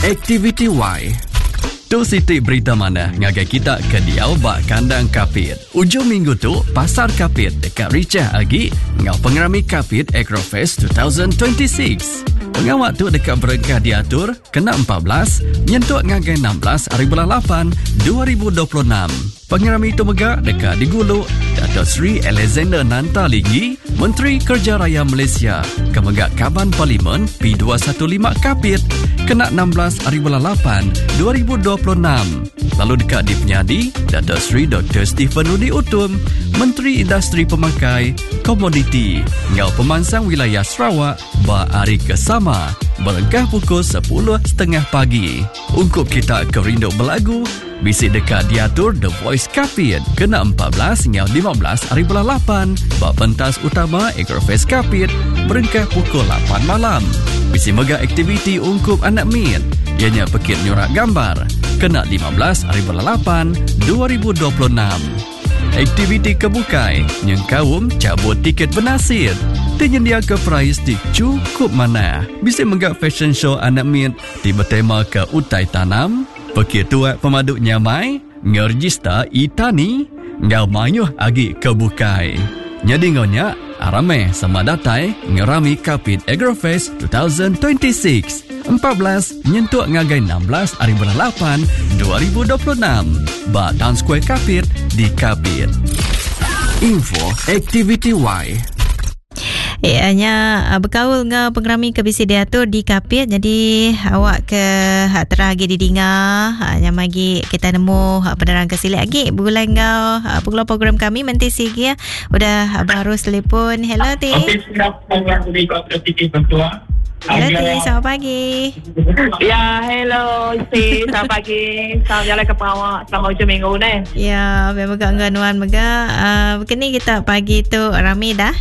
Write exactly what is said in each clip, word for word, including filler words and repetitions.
Aktiviti Y. Tu siti berita mana ngagai kita ke diau bak kandang kapit. Ujung minggu tu, pasar kapit dekat Richah Agi ngau pengerami kapit Agrofest dua ribu dua puluh enam. Pengawak tu dekat berengkah diatur kena empat belas, nyentuk ngagai enam belas hari bulan lapan dua ribu dua puluh enam. Pengerami itu megak dekat diguluk Dato' Sri Alexander Nantaligi, Menteri Kerja Raya Malaysia, kemegak Kaban Parlimen P dua satu lima Kapit, kena enam belas hari bulan lapan dua ribu dua puluh enam. Lalu dekat di Penyadi, Dato' Sri Doktor Stephen Rudi Utum, Menteri Industri Pemakai, Komoditi, ngau pemansang wilayah Sarawak, ba hari kesama, berengkah pukul sepuluh tiga puluh pagi. Untuk kita kerinduk berlagu, bisik dekat diatur The Voice Kapit, kena empat belas hingga lima belas hari bulan lapan, bak pentas utama Agrofest Kapit, berengkah pukul lapan malam. Bisik mega aktiviti ungkup anak min, ianya pekit nyurak gambar, kena lima belas hari bulan lapan dua ribu dua puluh enam. Aktiviti kebukai, yang kaum cabut tiket bernasir. Tenyendia ke prize di cukup mana. Bisa menggak fashion show anak min di bertema ke utai tanam. Pekir tuat pemaduk nyamai, ngerjista itani, ngau mayuh agi kebukai. Jadi ngonya, arame sama datai ngerami Kapit Agrofest dua ribu dua puluh enam. empat belas nyentuk ngagai enam belas hari bulan lapan dua ribu dua puluh enam. Ba Town Square Kapit di Kapit. Info Aktiviti Y. Ianya berkaul dengan pengerami ke bisi diatur di Kapit. Jadi awak ke hak teragi di Dinga, hanya magi kita nemu hak penerang ke sili lagi bulan kau pengelola program kami menti sigi ya. Udah baru telefon. Hello Ti. Okey, siap program di Kooperatif Bertua. Hello Ti, selamat pagi. Ya, hello Isi, selamat pagi. Selamat jalan ke Perawak selama hujung minggu ni. Ya, memang megak nuan megak. Uh, Kini kita pagi tu rami dah.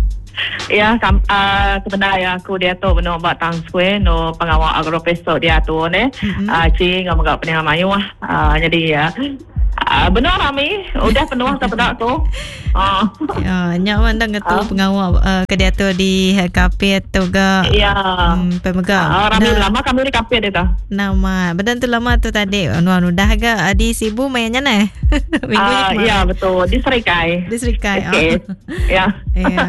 Ya, kam, uh, sebenarnya ya, aku dia tu benar buat Town Square, no pengawal Agrofest dia tu ni. Mm-hmm. Uh, Cik, ngam megak pening mayu lah. Uh, jadi ya. Uh, benar Rami, udah penuh tak pedak tu. Uh. Ya, nyaman dah ngetu uh. pengawal uh, ke dia tu di Kapit tu ga. Ya. Hmm, pemegak. Uh, Rami nah. Lama kami di Kapit dia tu. Nama, badan tu lama tu tadi. Nuan udah ga di Sibu mainnya nah. Minggu uh, ya betul, di Serikai. Di Serikai. Okay. Oh. Ya. Ya.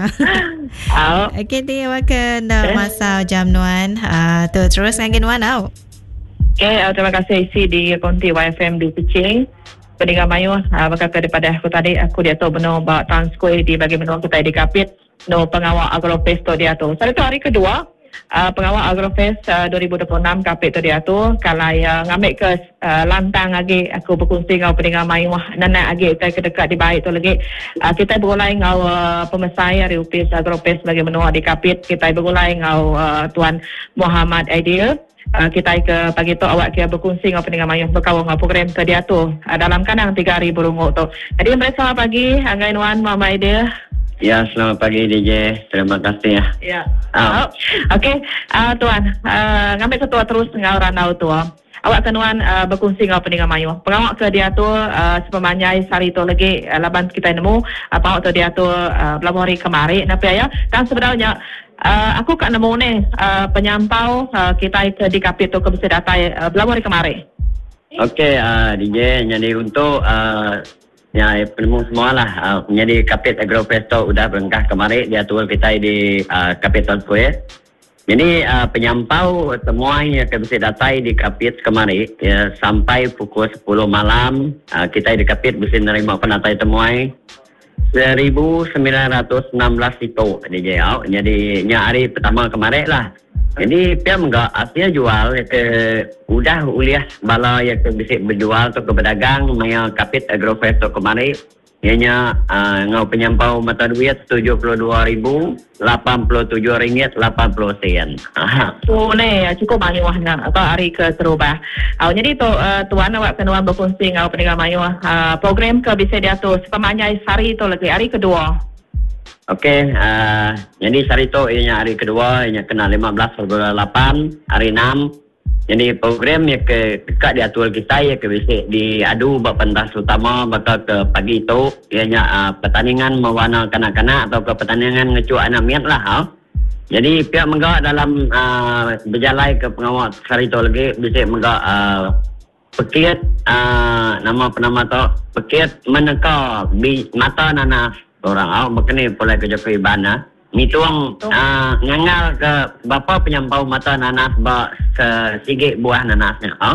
Oh. Okey, dia wakan dah masa jam nuan. Uh, tu terus ngagin nuan au. Okay, uh, terima kasih isi di konti Y F M di Kuching. Pendengar mayu, uh, bakal daripada aku tadi, aku dia tu benar bawa Town Square di bagi menua kita di Kapit. No pengawal Agrofest tu dia tu. Saya tu hari kedua, uh, pengawal Agrofest uh, dua ribu dua puluh enam Kapit tu dia tu. Kalau uh, ngambil ke uh, lantang lagi, aku berkongsi dengan pendengar mayu, nenek lagi, kita dekat di baik tu lagi. Uh, kita berulai dengan uh, pemesai hari upis Agrofest bagi menua di Kapit. Kita berulai dengan uh, Tuan Muhammad Aidil. Uh, kita ke pagi tu awak kira berkongsi dengan pendengar mayu berkawal dengan program tu dia tu uh, dalam kandang tiga ribu runguk tu. Jadi mereka selamat pagi Anggai Nuan Mama Aidil. Ya, selamat pagi D J. Terima kasih ya. Ya. Oh. Okey, uh, Tuan, uh, ngambil ketua terus dengan ranau tu. Awak kenuan uh, berkongsi dengan pendengar mayu. Pengawak ke dia tu uh, sepemanyai sari tu lagi uh, laban kita nemu uh, pengawak tu dia tu uh, beberapa hari kemarin. Napa ya? Dan sebenarnya Uh, aku kat nemu ni uh, penyampau uh, kita di Kapit tu ke bisa datai uh, beberapa hari kemarin. Okey, uh, D J, jadi untuk uh, ya penemu semualah uh, menjadi Kapit Agrofest tu sudah berengkah kemarin dia tu kita di uh, Kapit Town Square. Jadi uh, penyampau semua yang ke bisa datai di Kapit kemarin ya, sampai pukul sepuluh malam uh, kita di Kapit bisa menerima penatai temuai seribu sembilan ratus enam belas itu D J. Jadi nya hari pertama kemarin lah. Jadi pihak enggak aslinya jual ke udah uliah bala yang ke bisa berjual tu ke pedagang maya Kapit Agrofest tu kemarin. Ianya uh, ngau penyampau mata duit tujuh puluh dua ribu lapan puluh tujuh ringgit lapan puluh sen. So ni cukup banyak wahna atau hari ke terubah. Uh, jadi tu uh, tuan awak kenuan berkongsi ngau pendengar mayu uh, program ke bisa dia tu sepemanyai sari tu lagi hari kedua. Okey, uh, jadi sari tu ianya hari kedua, ianya kena lima belas bulan lapan, hari enam. Jadi program yang ke dekat di atur kita ya ke bisa diadu buat pentas utama bakal ke pagi itu ianya uh, pertandingan mewarna kanak-kanak atau ke pertandingan ngecu anak miat lah. Ha? Jadi pihak menggak dalam uh, berjalan ke pengawal Sarito lagi bisa menggak uh, pekit uh, nama penama tu pekit meneka bi mata nanas orang au bekeni pulai ke Jokowi bana ni tuang uh, ngangal ke bapa penyampau mata nanas ba ke sigit buah nanasnya au.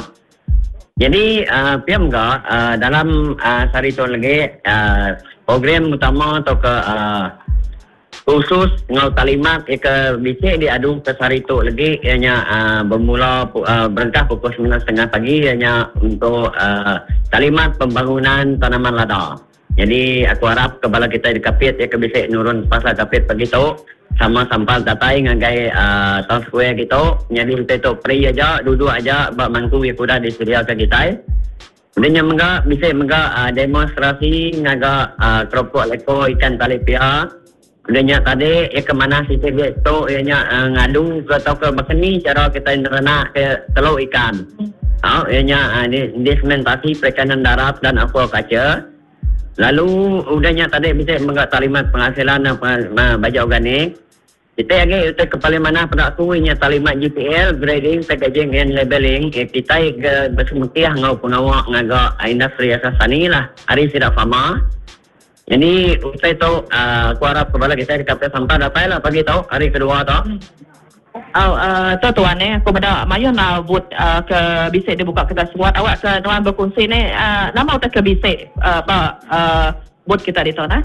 Jadi uh, pihak menggak uh, dalam uh, Sarito lagi uh, program utama atau ke uh, khusus ngau talimat ke bisik diadu ke Sarito lagi ianya uh, bermula uh, berangkat pukul sembilan tiga puluh pagi ianya untuk uh, talimat pembangunan tanaman lada. Jadi aku harap kepala kita di Kapit ya ke bisik nurun pasal Kapit pagi tu sama sampal datai ngagai uh, town square gitu. Jadi kita tu free aja duduk aja bak mangku ya kuda disediakan kita. Kemudian menga bisik menga uh, demonstrasi ngaga uh, keropok leko ikan talipia. Kemudian tadi ya ke mana sisi dia tu ianya uh, ngadu ke atau ke bekeni cara kita internak ke telur ikan. Oh ianya uh, di dismentasi perikanan darat dan aquaculture. Lalu udahnya tadi bisa menggak talimat penghasilan uh, baja organik. Kita lagi utai kepala mana pada aku ianya talimat G P L grading packaging and labeling eh, kita ke bersemutiah ngau pengawak ngagak industri asas tani lah hari sidak fama. Jadi usai tu uh, aku harap kepala kita di Kapit sampai datai lah pagi tu hari kedua tu. Oh, uh, tu tuan eh, aku benda mayu nak buat uh, ke bisik dia buka kita semua. Awak ke tuan berkongsi ni uh, nama utak ke bisik uh, apa uh, buat kita di tu nah.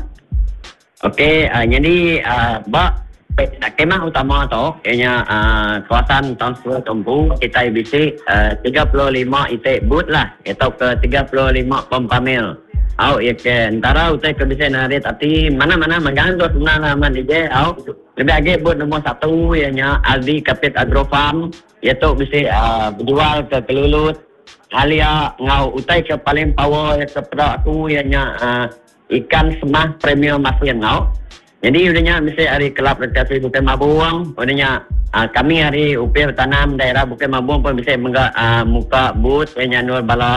Okey, uh, jadi uh, bak kemah utama tu ianya uh, kawasan Town Square Tumpu kita bisik uh, tiga puluh lima itik boot lah atau ke tiga puluh lima pompa mil. Au ya ke antara utai ke bisa narik tapi mana-mana menggantung sebenarnya man dia au lebih lagi buat nombor satu ianya Aldi Kapit Agro Farm iaitu bisa uh, berjual ke Kelulut halia ngau utai ke paling power ya kepada aku ianya uh, ikan semah premium masin ngau. Jadi udahnya bisa hari kelab rekreasi Bukit Mabung udahnya uh, kami hari upih tanam daerah Bukit Mabung pun bisa menga uh, muka booth ianya nur bala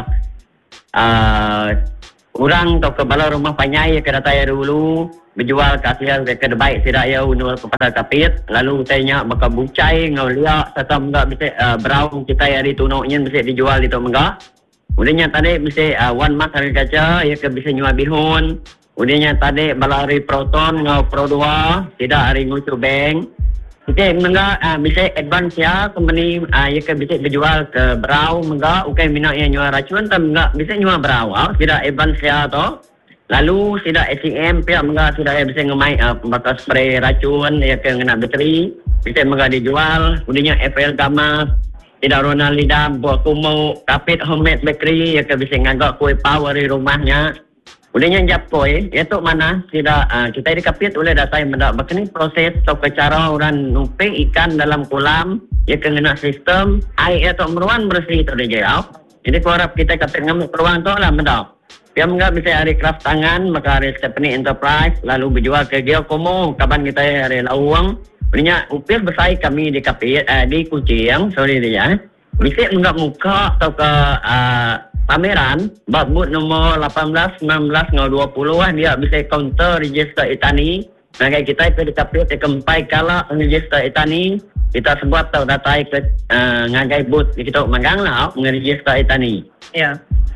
uh, orang atau ke bala rumah panyai ke datai dulu berjual ke hasil ke debaik sidak ya unur ke pasar Kapit lalu tanya maka bucai ngau liak serta enggak bisa uh, berau kita hari tunuknya bisa dijual itu enggak. Udahnya tadi bisa uh, one mark hari kaca ya ke bisa nyuah bihun. Udahnya tadi bala hari proton ngau pro dua tidak hari ngucu bank. Kita menga uh, bisa advance ya company uh, ya ke bisa berjual ke berau menga ukai minat yang nyuah racun tapi enggak bisa nyuah berau uh, tidak advance ya to. Lalu tidak S C M pihak menga sudah ya bisa ngemai uh, bakal spray racun ya ke ngena bateri bisa menga dijual. Udahnya F L Gamas tidak Ronald Lidam buat kumu Kapit homemade bakery ya ke bisa ngagak kue power di rumahnya. Udahnya jap koi, iaitu mana tidak uh, kita di Kapit oleh data yang mendak begini proses atau cara orang numping ikan dalam kolam ya kena sistem air atau meruan bersih itu dia. Jadi korap kita Kapit ngamuk peruan tu lah mendak. Dia enggak bisa hari craft tangan maka hari Stephanie Enterprise lalu berjual ke Geokomo kapan kita hari lawang. Udahnya upir bersaing kami di Kapit uh, di Kucing sorry dia. Bisa enggak muka atau ke uh, pameran babut nomor lapan belas, sembilan belas, dua puluh lah dia bisa counter register Itani. Ngagai kita itu di Kapit kempai kala register Itani kita sebut tau data ke uh, ngagai booth kita magang lah mengeregister Itani. Ya.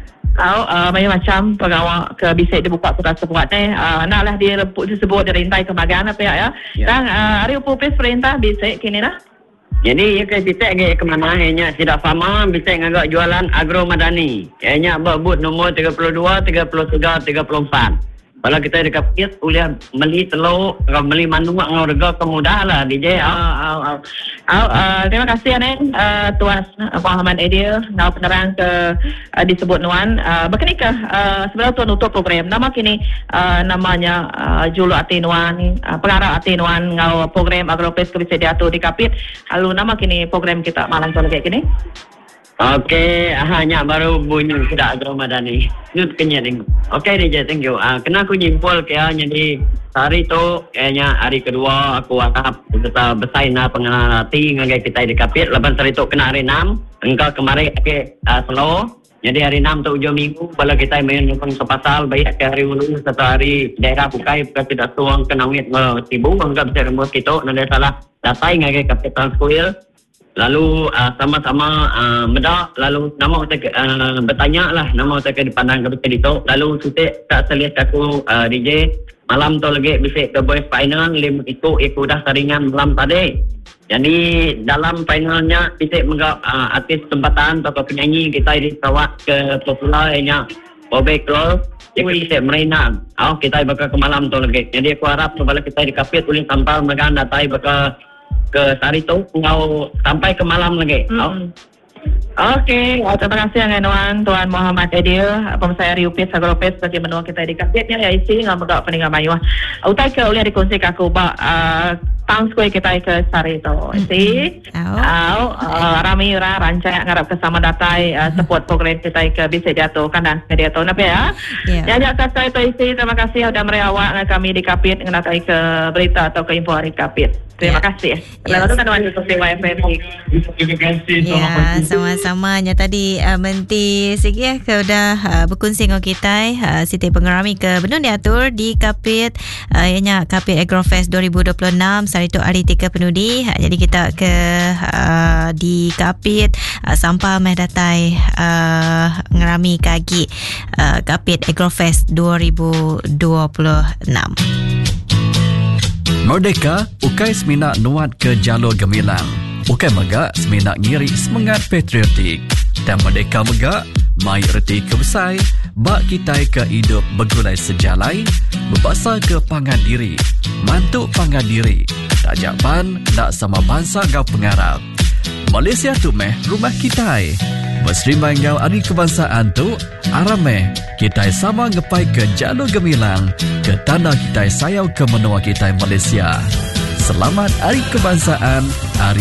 Au uh, macam pegawai ke bisik dibuka kita sebuat ni uh, naklah dia rempuk disebut dirintai ke magang apa ya. Ya. Dan uh, hari upupis perintah bisik kini lah. Jadi ya ke kita ke mana hanya tidak sama bisa ngagak jualan agro madani. Hanya buat nnombor tiga puluh dua, tiga puluh tiga, tiga puluh empat. Kalau kita di Kapit boleh beli telur, kalau beli mandu ngau rega kemudah lah D J. Oh, oh, oh. Uh, terima kasih Anen uh, Tuan Muhammad Adil ngau penerang ke uh, disebut Nuan. Uh, Berkenikah uh, sebenarnya Tuan untuk program nama kini uh, namanya uh, Julu Ati Nuan, uh, pengarah Ati Nuan ngau program Agropes ke bisa diatur di Kapit. Lalu nama kini program kita malang soal kayak gini. Okey, hanya baru bunyi sudah agro madani. Nut kenya ding. Okey D J, thank you. Uh, kena aku nyimpul kaya jadi hari tu kayaknya hari kedua aku akap kita bersaing na pengenalan hati ngagai kita di Kapit. Lepas hari tu kena hari enam. Engkau kemarin ke uh, slow. Jadi hari enam tu hujung minggu, kalau kita main dengan sepasal, baik ke hari ulu, satu hari daerah bukai, kita tidak tuang ke nangit sibuk, enggak bisa remote kita, nanti salah datai ngagai Capital Square. Lalu uh, sama-sama uh, medak, lalu nama kita uh, bertanya lah, nama kita dipandang ke betul itu. Lalu sutik tak selihat aku uh, D J, malam tu lagi bisa ke boys final, lim itu ikut dah saringan malam tadi. Jadi dalam finalnya bisa menggap uh, artis tempatan atau penyanyi kita di Sarawak ke popularnya Bobby Close. Jadi bisa merenang. Oh, kita bakal ke malam tu lagi. Jadi aku harap kembali kita di Kapit boleh sampai mereka datai bakal ke Sari tu kau sampai ke malam lagi. Mm-hmm. Oh. Okey, terima kasih Tuan Tuan Muhammad Adil, Pemerintah U P S Agropest bagi menua kita di Kapitnya ya isi ngam gak peningan mayu. Utai ke oleh dikongsi aku ba uh, Town Square kita ke Sari tu. Isi. Au uh, rami ora rancang ngarap ke sama datai uh, support program kita ke bisa jatuh kanan ke dia tu napa ya. Ya ya saya tu isi terima kasih sudah merawat dengan kami di Kapit ngatai ke berita atau ke info hari Kapit. Terima kasih. Lalu kan Tuan di Y F M. Terima kasih. Ya, sama-sama. Nya tadi uh, menti segi ya ke udah uh, berkongsi dengan kita uh, Siti pengerami ke benun diatur di Kapit uh, ianya Kapit Agrofest dua ribu dua puluh enam hari tu hari tiga penudi. Uh, jadi kita ke uh, di Kapit uh, sampai meh datai uh, ngerami kaki uh, Kapit Agrofest dua ribu dua puluh enam. Merdeka, ukai seminat nuat ke jalur gemilang. Ukai megak seminat ngiri semangat patriotik. Dan Merdeka megak, mai erti kebesai, bak kitai ke hidup bergulai sejalai, berbasa ke pangan diri, mantuk pangan diri, tajak pan, nak sama bangsa ngau pengarap. Malaysia tu meh rumah kitai. Berserimbang ngau hari kebangsaan tu, arameh, kitai sama ngepai ke jalur gemilang, ke tanah kitai sayau ke menua kitai Malaysia. Selamat Hari Kebangsaan, Hari